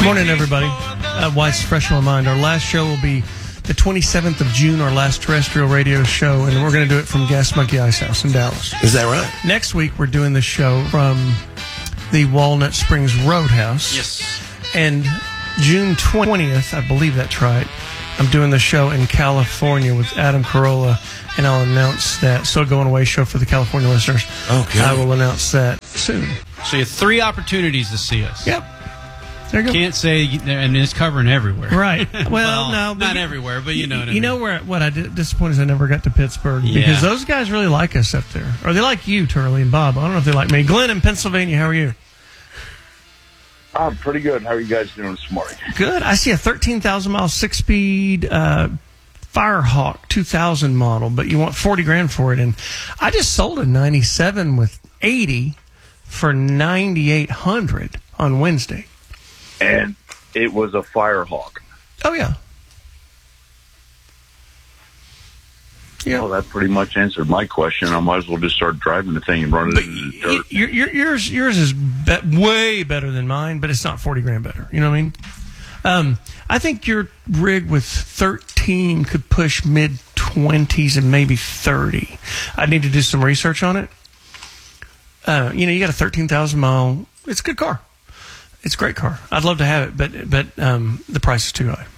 morning, everybody. Why it's fresh on my mind. Our last show will be the 27th of June, our last terrestrial radio show, and we're going to do it from Gas Monkey Ice House in Dallas. Is that right? Next week, we're doing the show from the Walnut Springs Roadhouse. Yes. And June 20th, I believe that's right, I'm doing the show in California with Adam Carolla, and I'll announce that. So, going away show for the California listeners. Okay. I will announce that soon. So you have 3 opportunities to see us. Yep. There you go. Can't say, and it's covering everywhere. Right. Well, no. Not everywhere, but you know what I mean. You know what I did disappointed is I never got to Pittsburgh because those guys really like us up there. Or they like you, Turley and Bob. I don't know if they like me. Glenn in Pennsylvania, how are you? I'm pretty good. How are you guys doing this morning? Good. I see a 13,000-mile 6-speed Firehawk 2000 model, but you want $40,000 for it. And I just sold a 97 with 80 for $9,800 on Wednesday. And it was a Firehawk. Oh, yeah. Yeah. Well, that pretty much answered my question. I might as well just start driving the thing and run it in the dirt. Yours is way better than mine, but it's not $40,000 better. You know what I mean? I think your rig with 13 could push mid-20s and maybe 30. I need to do some research on it. You got a 13,000-mile. It's a good car. It's a great car. I'd love to have it, but the price is too high.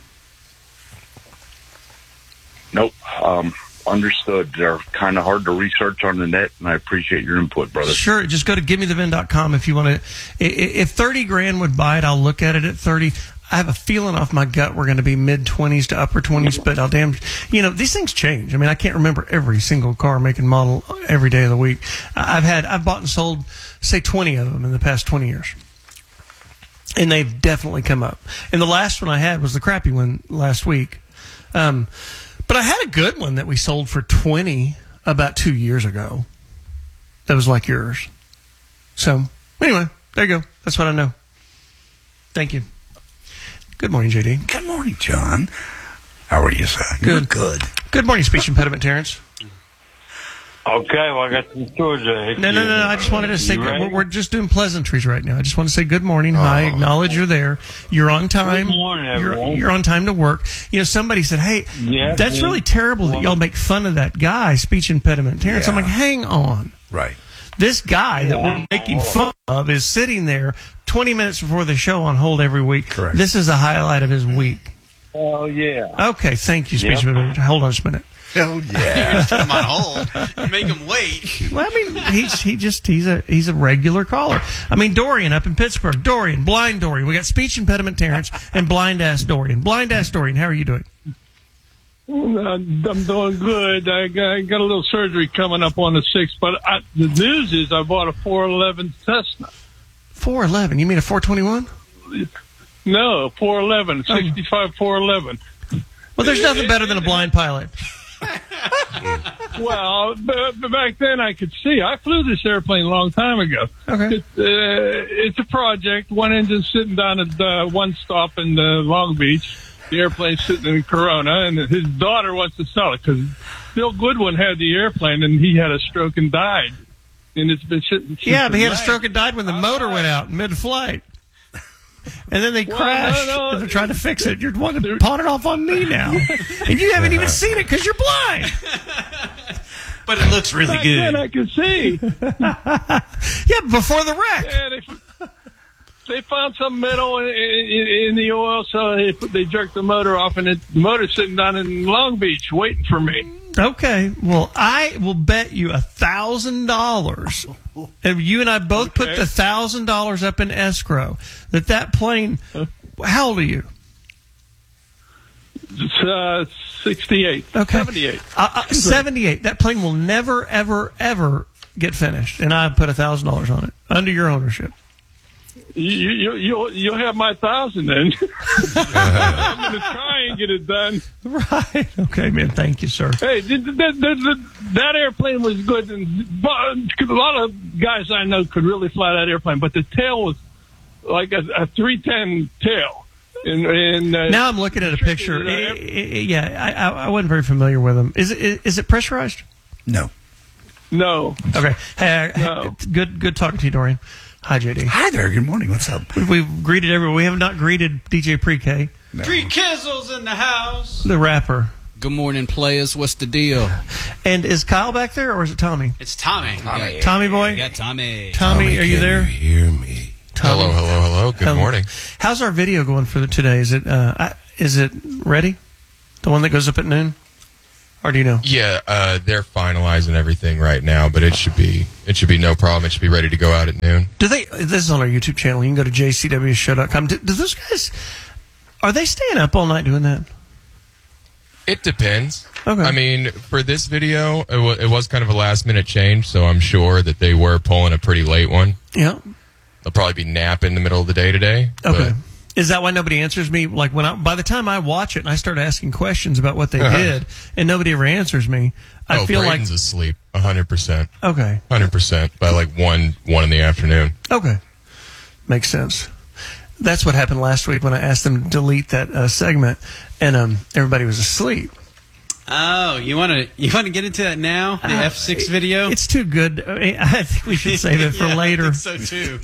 Nope. Understood. They're kind of hard to research on the net, and I appreciate your input, brother. Sure. Just go to givemethevin.com if you want to. If $30,000 would buy it, I'll look at it at 30. I have a feeling off my gut we're going to be mid-20s to upper 20s, but these things change. I mean, I can't remember every single car, make and model every day of the week. I've bought and sold, say, 20 of them in the past 20 years. And they've definitely come up. And the last one I had was the crappy one last week. But I had a good one that we sold for 20 about 2 years ago. That was like yours. So, anyway, there you go. That's what I know. Thank you. Good morning, JD. Good morning, John. How are you, son? Good. Good. Good morning, speech impediment, Terrence. Okay, well, I got some Georgia. No. I just wanted to say we're just doing pleasantries right now. I just want to say good morning. Hi, acknowledge you're there. You're on time. Good morning, everyone. You're on time to work. Somebody said, "Hey, that's really terrible that y'all make fun of that guy, speech impediment Terrence." Yeah. I'm like, hang on. Right. This guy that we're making fun of is sitting there 20 minutes before the show on hold every week. Correct. This is a highlight of his week. Oh, yeah. Okay, thank you, speech impediment. Hold on just a minute. Oh, yeah. You put him on hold. Make him wait. Well, I mean, he's a regular caller. I mean, Dorian up in Pittsburgh. Dorian, blind Dorian. We got speech impediment Terrence and blind ass Dorian. Blind ass Dorian, how are you doing? I'm doing good. I got a little surgery coming up on the 6th, but the news is I bought a 411 Cessna. 411? You mean a 421? No, 411, 65 411. Well, there's nothing better than a blind pilot. Well, but back then I could see. I flew this airplane a long time ago. Okay. It's a project. One engine sitting down at one stop in Long Beach. The airplane's sitting in Corona, and his daughter wants to sell it because Bill Goodwin had the airplane, and he had a stroke and died. And it's been sitting. Yeah, but he had a stroke and died when the motor went out mid-flight. And then they crashed. And they're trying to fix it. You're wanting to pawn it off on me now. And you haven't even seen it because you're blind. But it looks really good. Then I can see. Yeah, before the wreck. Yeah, they found some metal in the oil, so they jerked the motor off, and the motor's sitting down in Long Beach waiting for me. Okay, well, I will bet you $1,000. If you and I both put the $1,000 up in escrow, that plane. How old are you? It's 68. Okay. 78. 78. That plane will never, ever, ever get finished, and I put $1,000 on it under your ownership. You'll have my 1,000 then. I'm going to try and get it done. Right. Okay, man. Thank you, sir. Hey, that airplane was good, and a lot of guys I know could really fly that airplane, but the tail was like a 310 tail. Now I'm looking at a picture. I wasn't very familiar with them. Is it pressurized? No. No. Okay. Hey, No. good talking to you, Dorian. Hi, JD. Hi there. Good morning. What's up? We've greeted everyone. We have not greeted DJ Pre-K, Three Kizzles in the house. the rapper. Good morning, players. What's the deal? And is Kyle back there, or is it Tommy? It's Tommy. Tommy boy? We got Tommy. Tommy, are you there? Hear me. Tommy? Hello. Good Hello. morning. How's our video going for today? Is it ready? The one that goes up at noon? Or do you know? Yeah, they're finalizing everything right now, but it should be no problem. It should be ready to go out at noon. Do they? This is on our YouTube channel. You can go to jcwshow.com. Do those guys? Are they staying up all night doing that? It depends. Okay. I mean, for this video, it was kind of a last minute change, so I'm sure that they were pulling a pretty late one. Yeah. They'll probably be napping in the middle of the day today. Okay. but- Is that why nobody answers me? Like by the time I watch it and I start asking questions about what they did, and nobody ever answers me, I feel Braden's asleep 100%. okay, 100% by like 1 in the afternoon. okay, makes sense. That's what happened last week when I asked them to delete that segment, and everybody was asleep. Oh, you want to get into that now? The F6 video? It's too good. I think we should save it for Yeah, later. I think so too.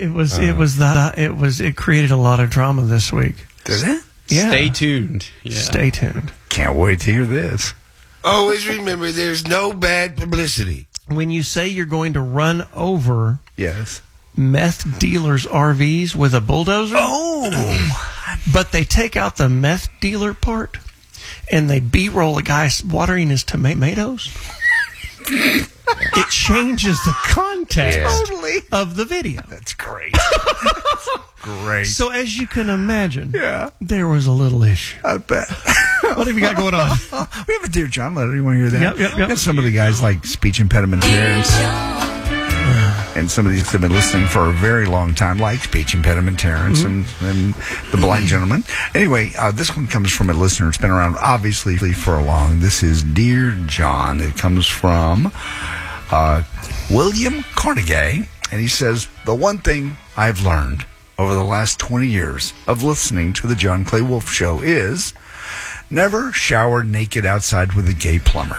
It created a lot of drama this week. Does it? Yeah. Stay tuned. Yeah. Stay tuned. Can't wait to hear this. Always remember, there's no bad publicity. When you say you're going to run over Yes. meth dealers' RVs with a bulldozer, but they take out the meth dealer part and they B-roll a guy watering his tomatoes, it changes the context of the video. That's great. Great. So as you can imagine, Yeah. there was a little issue. I bet. What have you got going on? We have a Dear John letter. You want to hear that? Yep. We got some of the guys like speech impediment parents. And some of these have been listening for a very long time, like speech impediment Terrence and the blind gentleman. Anyway, this one comes from a listener. It's been around, obviously, for a long. This is Dear John. It comes from William Carnegie. And he says, the one thing I've learned over the last 20 years of listening to the John Clay Wolf Show is never shower naked outside with a gay plumber.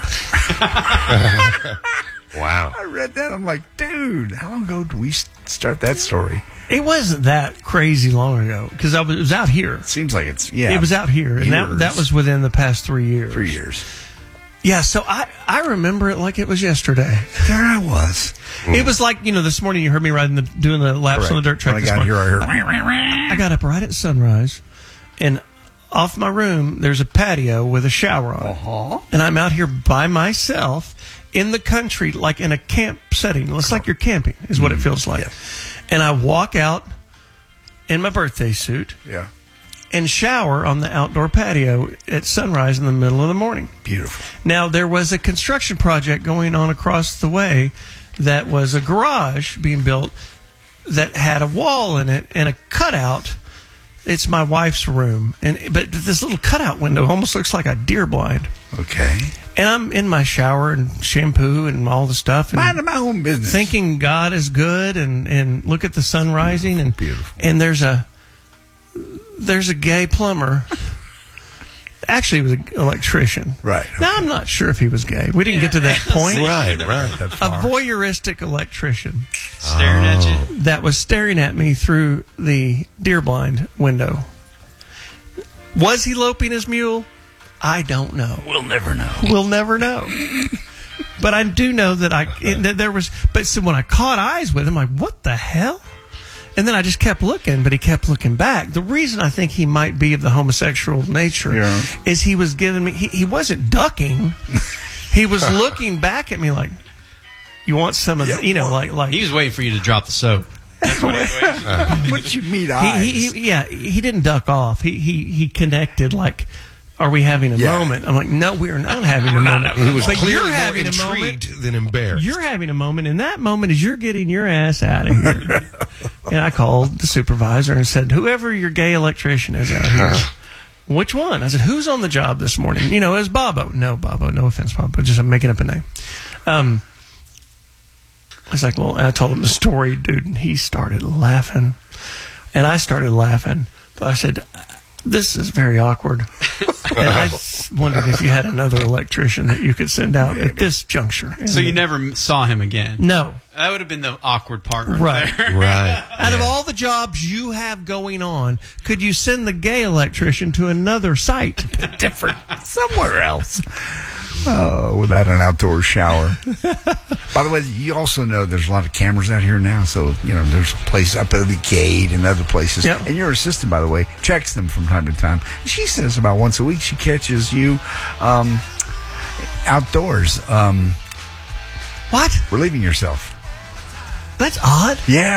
Wow. I read that. I'm like, dude, how long ago did we start that story? It wasn't that crazy long ago because it was out here. Seems like it's, yeah. It was out here, and that was within the past 3 years. 3 years. Yeah, so I remember it like it was yesterday. There I was. It was like, this morning you heard me doing the laps on the dirt track. When I this got morning. here, I heard. I got up right at sunrise, and off my room there's a patio with a shower on it. And I'm out here by myself in the country, like in a camp setting. It's like you're camping, is what it feels like. Yeah. And I walk out in my birthday suit Yeah. and shower on the outdoor patio at sunrise in the middle of the morning. Beautiful. Now, there was a construction project going on across the way that was a garage being built that had a wall in it and a cutout. It's my wife's room, but this little cutout window almost looks like a deer blind. Okay. And I'm in my shower and shampoo and all the stuff, and Minding my own business. thinking God is good, and look at the sun rising, and Beautiful. And there's a gay plumber. Actually, he was an electrician. Right. Now, I'm not sure if he was gay. We didn't get to that point. Right. That A far. voyeuristic electrician Staring at you. that was staring at me through the deer blind window. Was he loping his mule? I don't know. We'll never know. We'll never know. But I do know that there was. But so when I caught eyes with him, I'm like, what the hell? And then I just kept looking, but he kept looking back. The reason I think he might be of the homosexual nature is he was giving me. He wasn't ducking. He was looking back at me like, "You want some of the, like." He was waiting for you to drop the soap. What you meet eyes? He didn't duck off. He connected like, are we having a moment? I'm like, no, we're not having a moment. He was But clearly you're more having a moment. intrigued than embarrassed. You're having a moment, and that moment is you're getting your ass out of here. And I called the supervisor and said, whoever your gay electrician is out here, which one? I said, who's on the job this morning? It was Bobo. No, Bobo. No offense, Bobo. Just I'm making up a name. I was like, well, and I told him the story, dude, and he started laughing. And I started laughing. But I said, This is very awkward. And I wondered if you had another electrician that you could send out at this juncture. So you never saw him again? No. That would have been the awkward part Right. there. Right. Out of all the jobs you have going on, could you send the gay electrician to another site? Different. Somewhere else. Oh, without an outdoor shower. By the way, you also know there's a lot of cameras out here now, so, there's a place up at the gate and other places. Yep. And your assistant, by the way, checks them from time to time. She says about once a week she catches you outdoors What? relieving yourself. That's odd. Yeah.